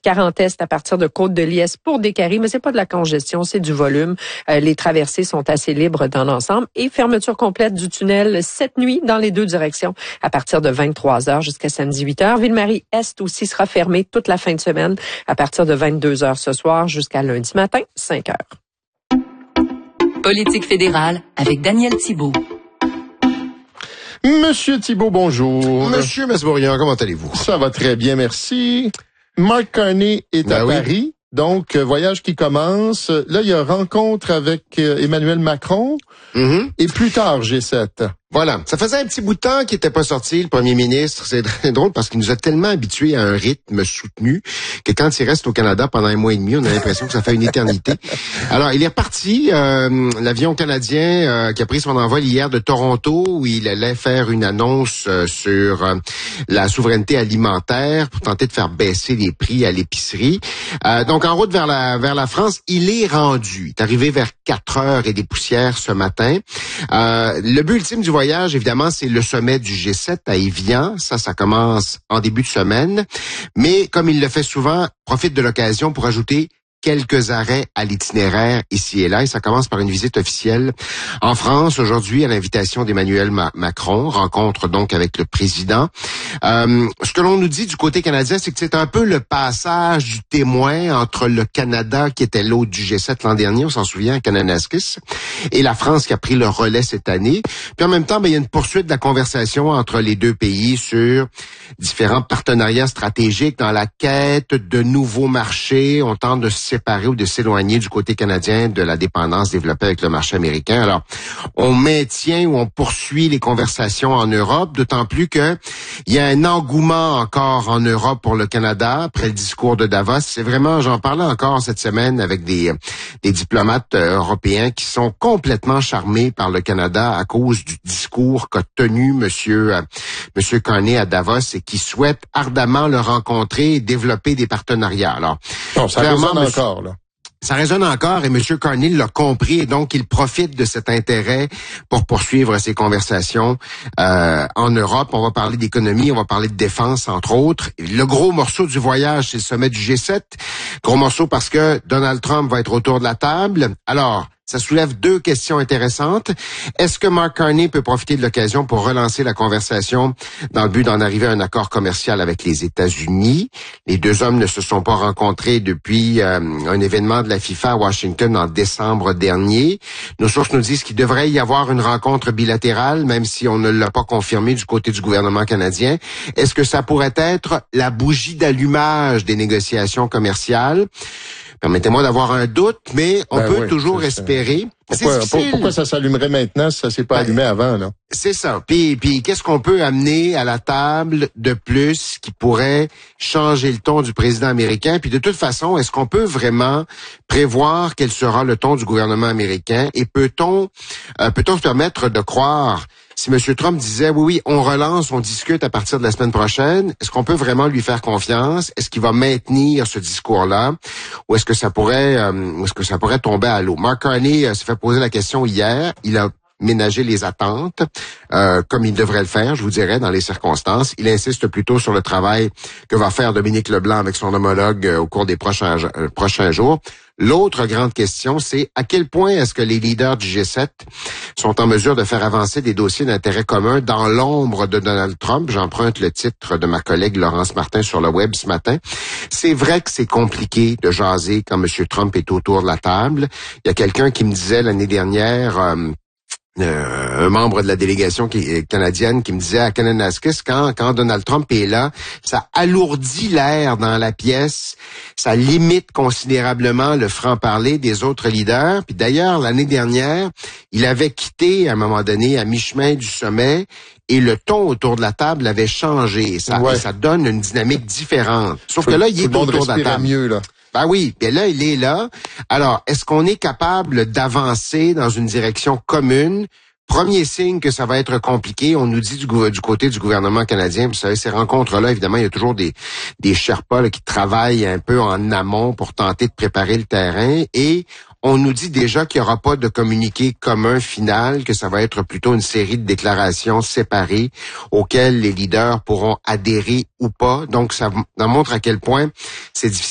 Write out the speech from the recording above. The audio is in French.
40 Est à partir de Côte-de-Liesse pour Décarie, mais c'est pas de la congestion, c'est du volume. Les traversées sont assez libres dans l'ensemble et fermeture complète du tunnel cette nuit dans les deux directions à partir de 23h jusqu'à samedi 8h. Ville-Marie Est aussi sera fermée toute la fin de semaine à partir de 22h ce soir jusqu'à lundi matin, 5h. Politique fédérale avec Daniel Thibault. Monsieur Thibault, bonjour. Monsieur Masbourian, comment allez-vous? Ça va très bien, merci. Mark Carney est à Paris, donc voyage qui commence. Là, il y a rencontre avec Emmanuel Macron et plus tard G7. Voilà. Ça faisait un petit bout de temps qu'il n'était pas sorti, le premier ministre. C'est drôle parce qu'il nous a tellement habitués à un rythme soutenu que quand il reste au Canada pendant un mois et demi, on a l'impression que ça fait une éternité. Alors, il est reparti, l'avion canadien qui a pris son envol hier de Toronto, où il allait faire une annonce sur la souveraineté alimentaire pour tenter de faire baisser les prix à l'épicerie. Donc, en route vers la France, il est rendu. Il est arrivé vers 4 heures et des poussières ce matin. Le but ultime du voyage, évidemment, c'est le sommet du G7 à Évian. Ça commence en début de semaine. Mais comme il le fait souvent, profite de l'occasion pour ajouter quelques arrêts à l'itinéraire ici et là. Et ça commence par une visite officielle en France aujourd'hui à l'invitation d'Emmanuel Macron. Rencontre donc avec le président. Ce que l'on nous dit du côté canadien, c'est que c'est un peu le passage du témoin entre le Canada, qui était l'hôte du G7 l'an dernier, on s'en souvient, à Kananaskis, et la France qui a pris le relais cette année. Puis en même temps, il y a une poursuite de la conversation entre les deux pays sur différents partenariats stratégiques dans la quête de nouveaux marchés. On tente de séparer ou de s'éloigner du côté canadien de la dépendance développée avec le marché américain. Alors, on maintient ou on poursuit les conversations en Europe, d'autant plus que il y a un engouement encore en Europe pour le Canada après le discours de Davos. C'est vraiment, j'en parlais encore cette semaine avec des diplomates européens qui sont complètement charmés par le Canada à cause du discours qu'a tenu monsieur Carney à Davos et qui souhaitent ardemment le rencontrer et développer des partenariats. Alors, non, ça résonne encore, là. Ça résonne encore et M. Carney l'a compris et donc il profite de cet intérêt pour poursuivre ses conversations en Europe. On va parler d'économie, on va parler de défense, entre autres. Le gros morceau du voyage, c'est le sommet du G7. Gros morceau parce que Donald Trump va être autour de la table. Alors, ça soulève deux questions intéressantes. Est-ce que Mark Carney peut profiter de l'occasion pour relancer la conversation dans le but d'en arriver à un accord commercial avec les États-Unis? Les deux hommes ne se sont pas rencontrés depuis un événement de la FIFA à Washington en décembre dernier. Nos sources nous disent qu'il devrait y avoir une rencontre bilatérale, même si on ne l'a pas confirmé du côté du gouvernement canadien. Est-ce que ça pourrait être la bougie d'allumage des négociations commerciales? Permettez-moi d'avoir un doute, mais on peut toujours espérer. Pourquoi ça s'allumerait maintenant si ça s'est pas allumé avant, là? C'est ça. Puis qu'est-ce qu'on peut amener à la table de plus qui pourrait changer le ton du président américain? Puis de toute façon, est-ce qu'on peut vraiment prévoir quel sera le ton du gouvernement américain? Et peut-on se permettre de croire, si M. Trump disait oui, on relance, on discute à partir de la semaine prochaine, est-ce qu'on peut vraiment lui faire confiance? Est-ce qu'il va maintenir ce discours-là? Ou est-ce que ça pourrait tomber à l'eau? Mark Carney s'est fait poser la question hier. Il a ménager les attentes, comme il devrait le faire, je vous dirais, dans les circonstances. Il insiste plutôt sur le travail que va faire Dominique Leblanc avec son homologue au cours des prochains jours. L'autre grande question, c'est à quel point est-ce que les leaders du G7 sont en mesure de faire avancer des dossiers d'intérêt commun dans l'ombre de Donald Trump? J'emprunte le titre de ma collègue Laurence Martin sur le web ce matin. C'est vrai que c'est compliqué de jaser quand M. Trump est autour de la table. Il y a quelqu'un qui me disait l'année dernière... un membre de la délégation canadienne qui me disait à Kananaskis, quand Donald Trump est là, ça alourdit l'air dans la pièce, ça limite considérablement le franc-parler des autres leaders. Puis d'ailleurs, l'année dernière, il avait quitté à un moment donné à mi-chemin du sommet et le ton autour de la table avait changé. Ça donne une dynamique différente. Sauf que là, il est autour de la table. Mieux, là. Ben oui, bien là, il est là. Alors, est-ce qu'on est capable d'avancer dans une direction commune? Premier signe que ça va être compliqué, on nous dit du côté du gouvernement canadien, vous savez, ces rencontres-là, évidemment, il y a toujours des Sherpas là, qui travaillent un peu en amont pour tenter de préparer le terrain et on nous dit déjà qu'il n'y aura pas de communiqué commun final, que ça va être plutôt une série de déclarations séparées auxquelles les leaders pourront adhérer ou pas. Donc, ça montre à quel point c'est difficile